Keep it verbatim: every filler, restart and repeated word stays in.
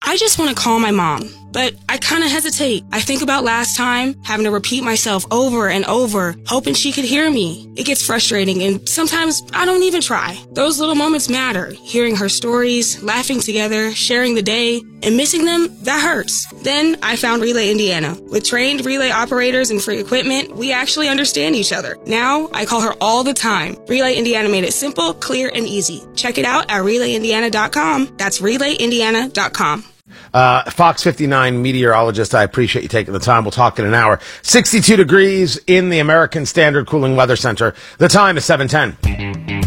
I just want to call my mom, but I kind of hesitate. I think about last time, having to repeat myself over and over, hoping she could hear me. It gets frustrating, and sometimes I don't even try. Those little moments matter. Hearing her stories, laughing together, sharing the day, and missing them, that hurts. Then I found Relay Indiana. With trained relay operators and free equipment, we actually understand each other. Now, I call her all the time. Relay Indiana made it simple, clear, and easy. Check it out at relay indiana dot com. That's relay indiana dot com. Uh, Fox fifty-nine meteorologist, I appreciate you taking the time. We'll talk in an hour. sixty-two degrees in the American Standard Cooling Weather Center. The time is seven ten.